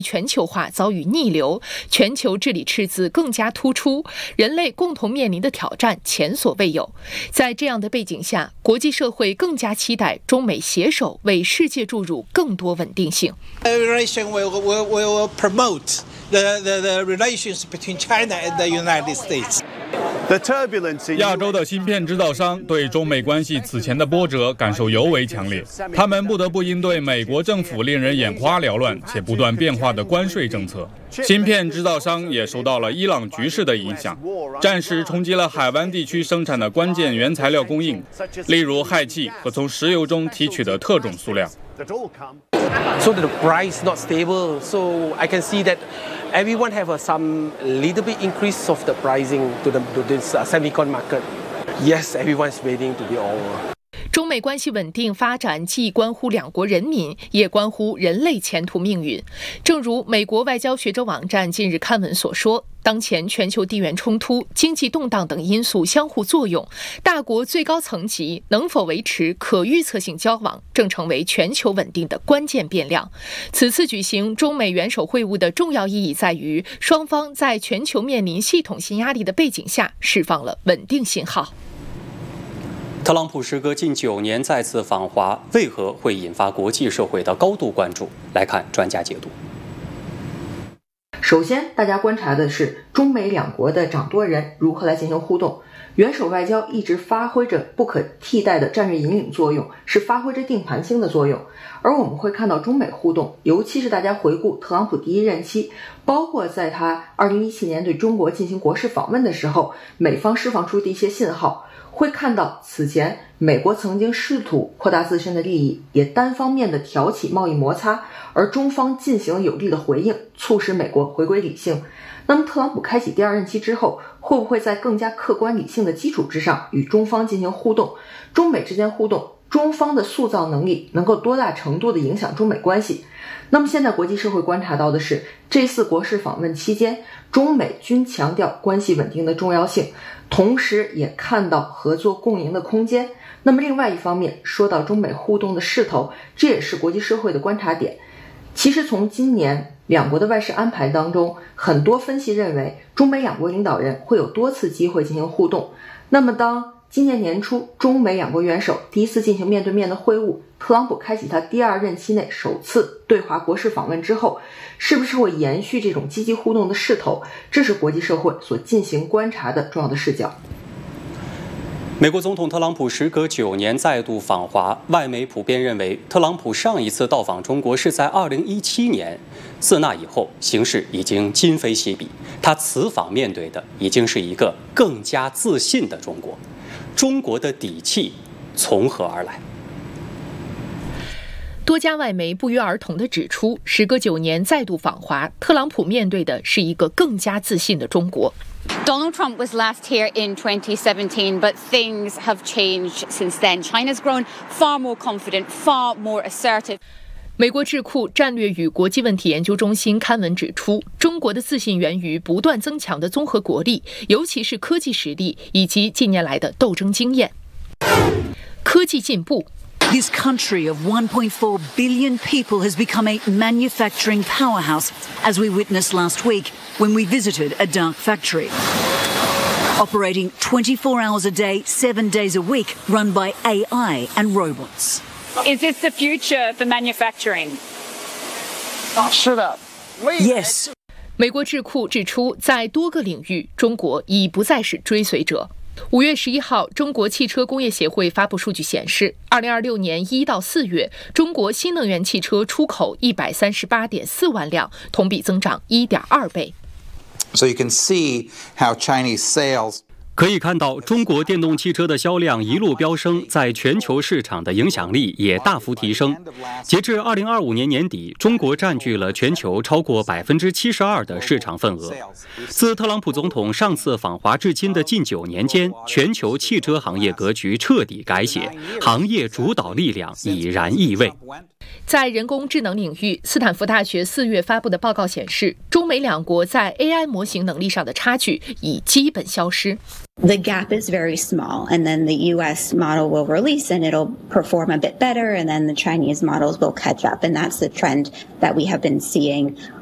全球化遭遇逆流，全球治理赤字更加突出，人类共同面临的挑战前所未有。在这样的背景下，国际社会更加期待中美携手为世界注入更多稳定性。 Will promote the relations between China and the United States. 亚洲的芯片制造商对中美关系此前的波折感受尤为强烈，他们不得不应对美国政府令人眼花缭乱且不断变化的关税政策。芯片制造商也受到了伊朗局势的影响，战时冲击了海湾地区生产的关键原材料供应，例如氦气和从石油中提取的特种塑料。 So the price not stable. So I can see that everyone have some little bit increase of the pricing to this semicon market. Yes, everyone's waiting to be over. 中美关系稳定发展既关乎两国人民，也关乎人类前途命运。正如美国外交学者网站近日刊文所说，当前全球地缘冲突、经济动荡等因素相互作用，大国最高层级能否维持可预测性交往，正成为全球稳定的关键变量。此次举行中美元首会晤的重要意义在于，双方在全球面临系统性压力的背景下，释放了稳定信号。 特朗普时隔近9年再次访华，为何会引发国际社会的高度关注？来看专家解读。 首先，大家观察的是中美两国的掌舵人如何来进行互动。元首外交一直发挥着不可替代的战略引领作用，是发挥着定盘星的作用。而我们会看到中美互动，尤其是大家回顾特朗普第一任期，包括在他2017年对中国进行国事访问的时候，美方释放出的一些信号，会看到此前美国曾经试图扩大自身的利益，也单方面的挑起贸易摩擦，而中方进行了有力的回应，促使美国回归理性。那么特朗普开启第二任期之后，会不会在更加客观理性的基础之上与中方进行互动？中美之间互动，中方的塑造能力能够多大程度的影响中美关系？那么现在国际社会观察到的是，这次国事访问期间，中美均强调关系稳定的重要性，同时也看到合作共赢的空间。那么另外一方面，说到中美互动的势头，这也是国际社会的观察点。其实从今年两国的外事安排当中，很多分析认为中美两国领导人会有多次机会进行互动。那么当今年年初中美两国元首第一次进行面对面的会晤，特朗普开启他第二任期内首次对华国事访问之后，是不是会延续这种积极互动的势头？这是国际社会所进行观察的重要的视角。 美国总统特朗普时隔9年再度访华，外媒普遍认为，特朗普上一次到访中国是在2017年，自那以后，形势已经今非昔比，他此访面对的已经是一个更加自信的中国。中国的底气从何而来？ 多家外媒不约而同地指出，时隔9年再度访华，特朗普面对的是一个更加自信的中国。 Donald Trump was last here in 2017, but things have changed since then. China's grown far more confident, far more assertive. 美国智库战略与国际问题研究中心刊文指出，中国的自信源于不断增强的综合国力，尤其是科技实力以及近年来的斗争经验。科技进步。 This country of 1.4 billion people has become a manufacturing powerhouse, as we witnessed last week when we visited a dark factory. Operating 24 hours a day, 7 days a week, run by AI and robots. Is this the future for manufacturing? Shut up. Yes. 美国智库指出，在多个领域，中国已不再是追随者。5月11号，中国汽车工业协会发布数据显示，2026年1到4月，中国新能源汽车出口138.4万辆，同比增长1.2倍。 So you can see how Chinese sales 可以看到，中国电动汽车的销量一路飙升，在全球市场的影响力也大幅提升。截至2025年年底，中国占据了全球超过72%的市场份额。自特朗普总统上次访华至今的近9年间，全球汽车行业格局彻底改写，行业主导力量已然易位。 在人工智能领域，斯坦福大学4月发布的报告显示，中美两国在 AI 模型能力上的差距已基本消失。 The gap is very small, and then the U.S. model will release and it'll perform a bit better, and then the Chinese models will catch up, and that's the trend that we have been seeing